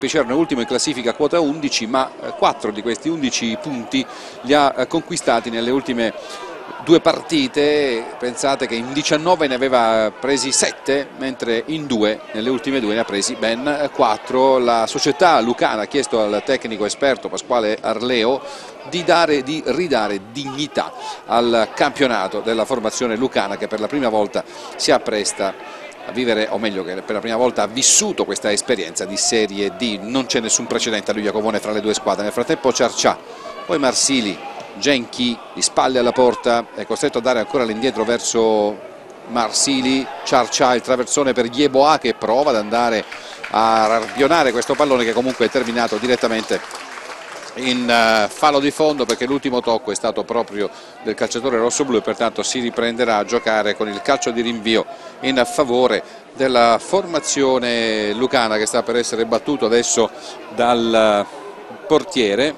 Picerno è ultimo in classifica quota 11, ma 4 di questi 11 punti li ha conquistati nelle ultime due partite. Pensate che in 19 ne aveva presi 7, mentre in nelle ultime due ne ha presi ben 4. La società lucana ha chiesto al tecnico esperto Pasquale Arleo di ridare dignità al campionato della formazione lucana, che per la prima volta si appresta a vivere, o meglio che per la prima volta ha vissuto questa esperienza di Serie D. Non c'è nessun precedente allo Iacovone fra le due squadre. Nel frattempo Ciarcià, poi Marsili, Genchi di spalle alla porta, è costretto a dare ancora all'indietro verso Marsili. Ciarcià, il traversone per Yeboah, che prova ad andare a rampionare questo pallone, che comunque è terminato direttamente in fallo di fondo, perché l'ultimo tocco è stato proprio del calciatore rossoblu e pertanto si riprenderà a giocare con il calcio di rinvio in favore della formazione lucana, che sta per essere battuto adesso dal portiere.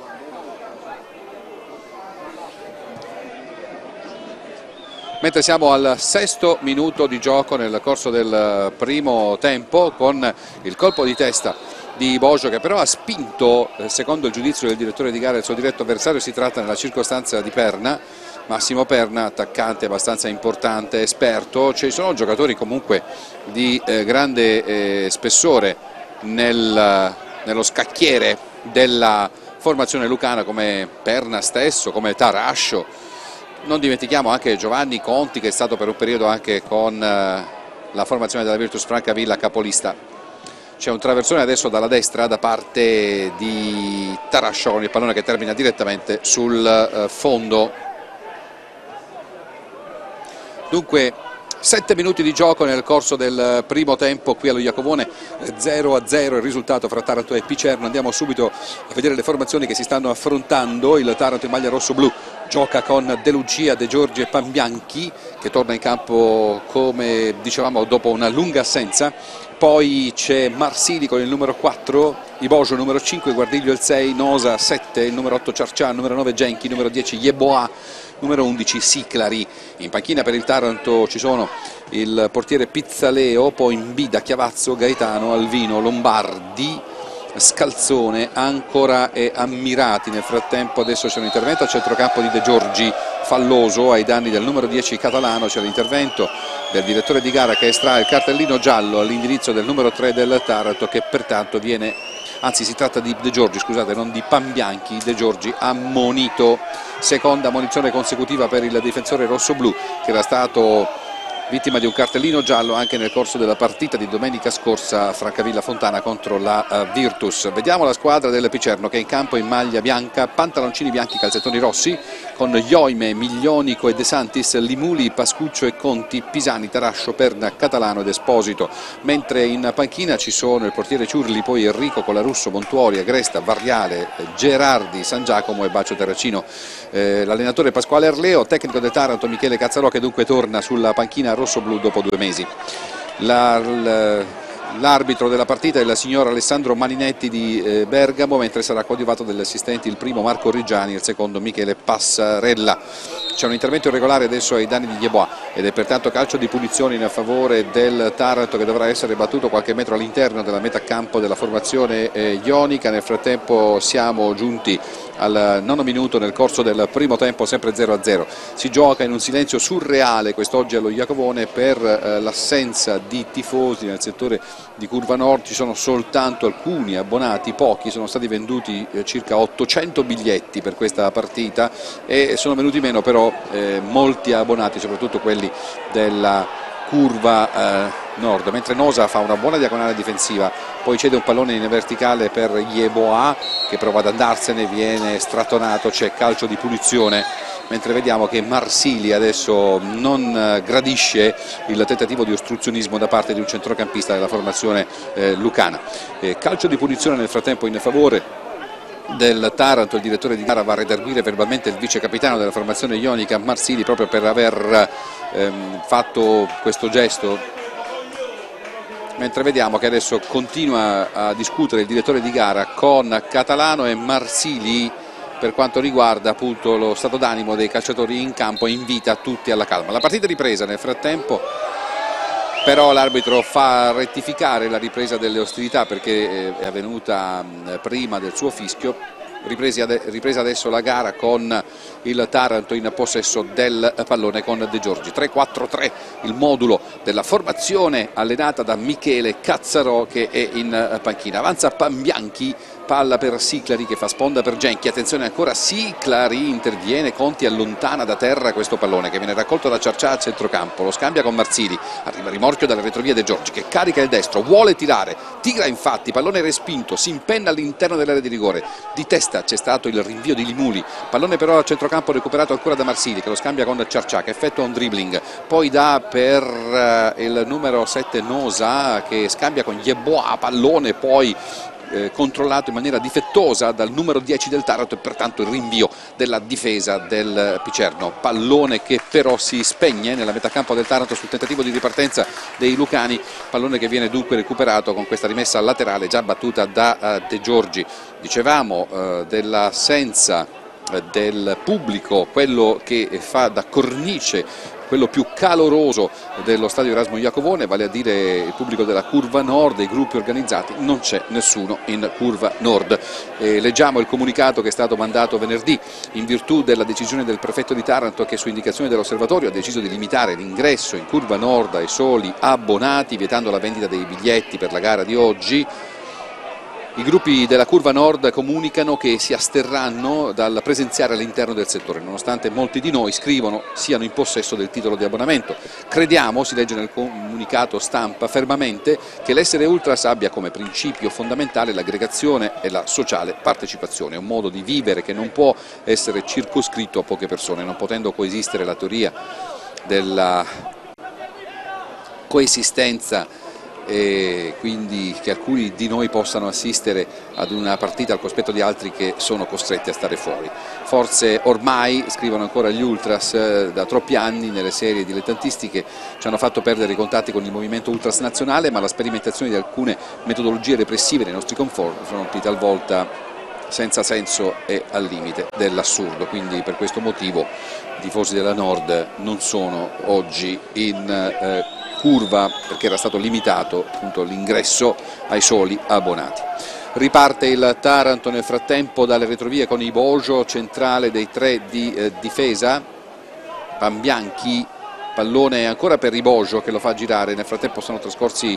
Mentre siamo al 6° minuto di gioco nel corso del primo tempo, con il colpo di testa di Boggio, che però ha spinto, secondo il giudizio del direttore di gara, il suo diretto avversario. Si tratta nella circostanza di Perna, Massimo Perna, attaccante abbastanza importante, esperto. Ci sono giocatori comunque di grande spessore nello scacchiere della formazione lucana, come Perna stesso, come Tarascio. Non dimentichiamo anche Giovanni Conti, che è stato per un periodo anche con la formazione della Virtus Francavilla capolista. C'è un traversone adesso dalla destra da parte di Tarascio, con il pallone che termina direttamente sul fondo. Dunque 7 minuti di gioco nel corso del primo tempo qui allo Iacovone, 0-0 il risultato fra Taranto e Picerno. Andiamo subito a vedere le formazioni che si stanno affrontando. Il Taranto in maglia rosso-blu gioca con De Lucia, De Giorgi e Pambianchi, che torna in campo, come dicevamo, dopo una lunga assenza. Poi c'è Marsili con il numero 4, Iboggio numero 5, Guardiglio il 6, Nosa 7, il numero 8 Ciarcià, numero 9 Genchi, numero 10 Yeboah, numero 11 Siclari. In panchina per il Taranto ci sono il portiere Pizzaleo, poi in B da Chiavazzo, Gaetano, Alvino, Lombardi, Scalzone, Ancora e Ammirati. Nel frattempo adesso c'è un intervento a centrocampo di De Giorgi, falloso ai danni del numero 10 Catalano. C'è l'intervento del direttore di gara, che estrae il cartellino giallo all'indirizzo del numero 3 del Taranto, che pertanto viene, anzi si tratta di De Giorgi, scusate, non di Pambianchi. De Giorgi ammonito, seconda ammonizione consecutiva per il difensore rossoblu, che era stato vittima di un cartellino giallo anche nel corso della partita di domenica scorsa a Francavilla Fontana contro la Virtus. Vediamo la squadra del Picerno, che è in campo in maglia bianca, pantaloncini bianchi, calzettoni rossi, con Ioime, Miglionico e De Santis, Limuli, Pascuccio e Conti, Pisani, Tarascio, Perna, Catalano ed Esposito. Mentre in panchina ci sono il portiere Ciurli, poi Enrico, Colarusso, Montuori, Agresta, Variale, Gerardi, San Giacomo e Bacio Terracino. L'allenatore Pasquale Arleo, tecnico del Taranto Michele Cazzarò, che dunque torna sulla panchina rossoblu dopo 2 mesi. L'arbitro della partita è il signor Alessandro Maninetti di Bergamo, mentre sarà coadiuvato dagli assistenti il primo Marco Riggiani, il secondo Michele Passarella. C'è un intervento irregolare adesso ai danni di Yeboah ed è pertanto calcio di punizione in favore del Taranto, che dovrà essere battuto qualche metro all'interno della metà campo della formazione ionica. Nel frattempo siamo giunti al 9° minuto nel corso del primo tempo, sempre 0-0. Si gioca in un silenzio surreale quest'oggi allo Iacovone per l'assenza di tifosi nel settore di Curva Nord. Ci sono soltanto alcuni abbonati, pochi, sono stati venduti circa 800 biglietti per questa partita e sono venuti meno però molti abbonati, soprattutto quelli della Curva Nord. Mentre Nosa fa una buona diagonale difensiva, poi cede un pallone in verticale per Yeboah, che prova ad andarsene, viene strattonato, c'è calcio di punizione. Mentre vediamo che Marsili adesso non gradisce il tentativo di ostruzionismo da parte di un centrocampista della formazione lucana. Calcio di punizione nel frattempo in favore del Taranto. Il direttore di gara va a redarguire verbalmente il vice capitano della formazione ionica Marsili, proprio per aver fatto questo gesto. Mentre vediamo che adesso continua a discutere il direttore di gara con Catalano e Marsili per quanto riguarda appunto lo stato d'animo dei calciatori in campo, e invita tutti alla calma. La partita è ripresa nel frattempo però l'arbitro fa rettificare la ripresa delle ostilità perché è avvenuta prima del suo fischio. Ripresa adesso la gara con il Taranto in possesso del pallone con De Giorgi. 3-4-3 il modulo della formazione allenata da Michele Cazzarò, che è in panchina. Avanza Pambianchi, palla per Siclari che fa sponda per Genchi. Attenzione ancora, Siclari interviene, Conti allontana da terra questo pallone che viene raccolto da Ciarcià a centrocampo, lo scambia con Marsili, arriva rimorchio dalle retrovie De Giorgi che carica il destro, vuole tirare, tira infatti, pallone respinto, si impenna all'interno dell'area di rigore, di testa c'è stato il rinvio di Limuli, pallone però a centrocampo recuperato ancora da Marsili che lo scambia con Ciarcià che effettua un dribbling, poi dà per il numero 7 Nosa che scambia con Yeboah, pallone poi controllato in maniera difettosa dal numero 10 del Taranto e pertanto il rinvio della difesa del Picerno. Pallone che però si spegne nella metacampo del Taranto sul tentativo di ripartenza dei lucani, pallone che viene dunque recuperato con questa rimessa laterale già battuta da De Giorgi. Dicevamo dell'assenza del pubblico, quello che fa da cornice, quello più caloroso dello stadio Erasmo Iacovone, vale a dire il pubblico della curva nord, dei gruppi organizzati. Non c'è nessuno in curva nord. Leggiamo il comunicato che è stato mandato venerdì in virtù della decisione del prefetto di Taranto che su indicazione dell'osservatorio ha deciso di limitare l'ingresso in curva nord ai soli abbonati, vietando la vendita dei biglietti per la gara di oggi. I gruppi della curva nord comunicano che si asterranno dal presenziare all'interno del settore, nonostante molti di noi scrivono siano in possesso del titolo di abbonamento. Crediamo, si legge nel comunicato stampa, fermamente che l'essere ultras abbia come principio fondamentale l'aggregazione e la sociale partecipazione, un modo di vivere che non può essere circoscritto a poche persone, non potendo coesistere la teoria della coesistenza e quindi che alcuni di noi possano assistere ad una partita al cospetto di altri che sono costretti a stare fuori. Forse ormai, scrivono ancora gli ultras, da troppi anni nelle serie dilettantistiche ci hanno fatto perdere i contatti con il movimento ultras nazionale, ma la sperimentazione di alcune metodologie repressive nei nostri confronti talvolta senza senso e al limite dell'assurdo, quindi per questo motivo i tifosi della Nord non sono oggi in curva perché era stato limitato appunto l'ingresso ai soli abbonati. Riparte il Taranto nel frattempo dalle retrovie con Ibojo, centrale dei tre di difesa. Pambianchi, pallone ancora per Ibojo che lo fa girare. Nel frattempo sono trascorsi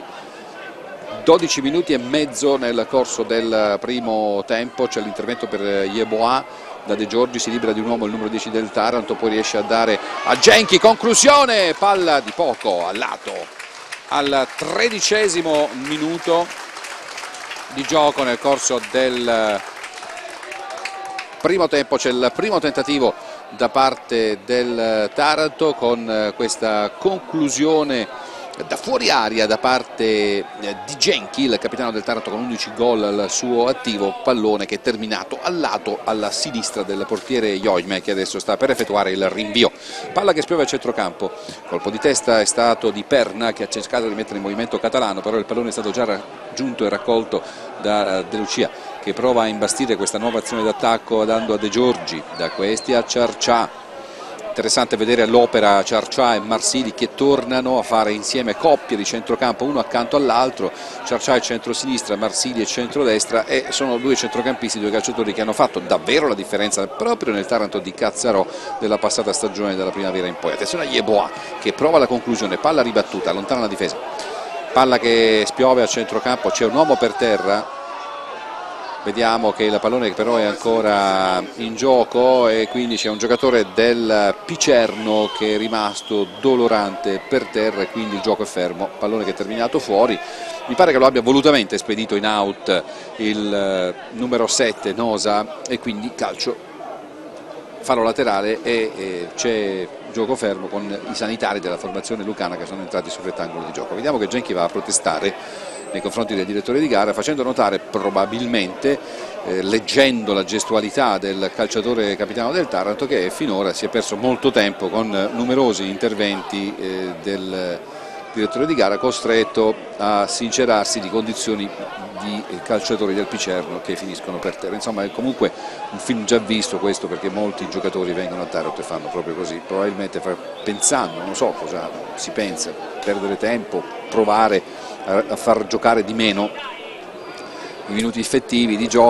12 minuti e mezzo nel corso del primo tempo, c'è l'intervento per Yeboah, da De Giorgi si libera di un uomo, il numero 10 del Taranto, poi riesce a dare a Genchi, conclusione, palla di poco al lato al 13° minuto di gioco nel corso del primo tempo. C'è il primo tentativo da parte del Taranto con questa conclusione da fuori aria da parte di Genchi, il capitano del Taranto con 11 gol al suo attivo, pallone che è terminato al lato alla sinistra del portiere Joime che adesso sta per effettuare il rinvio. Palla che spiove a centrocampo, colpo di testa è stato di Perna che ha cercato di mettere in movimento Catalano, però il pallone è stato già raggiunto e raccolto da De Lucia che prova a imbastire questa nuova azione d'attacco dando a De Giorgi, da questi a Ciarcià. Interessante vedere all'opera Ciarcià e Marsili che tornano a fare insieme coppie di centrocampo uno accanto all'altro, Ciarcià è centrosinistra, Marsili è centrodestra e sono due centrocampisti, due calciatori che hanno fatto davvero la differenza proprio nel Taranto di Cazzarò della passata stagione della primavera in poi. Attenzione a Yeboah che prova la conclusione, palla ribattuta, allontana la difesa, palla che spiove a centrocampo, c'è un uomo per terra. Vediamo che il pallone però è ancora in gioco e quindi c'è un giocatore del Picerno che è rimasto dolorante per terra e quindi il gioco è fermo, pallone che è terminato fuori. Mi pare che lo abbia volutamente spedito in out il numero 7 Nosa e quindi calcio, fallo laterale e c'è gioco fermo con i sanitari della formazione lucana che sono entrati sul rettangolo di gioco. Vediamo che Genchi va a protestare nei confronti del direttore di gara, facendo notare probabilmente, leggendo la gestualità del calciatore capitano del Taranto, che finora si è perso molto tempo con numerosi interventi del direttore di gara, costretto a sincerarsi di condizioni di calciatori del Picerno che finiscono per terra. Insomma, è comunque un film già visto questo, perché molti giocatori vengono a Taranto e fanno proprio così, probabilmente pensando, non so cosa si pensa, perdere tempo, provare a far giocare di meno i minuti effettivi di gioco.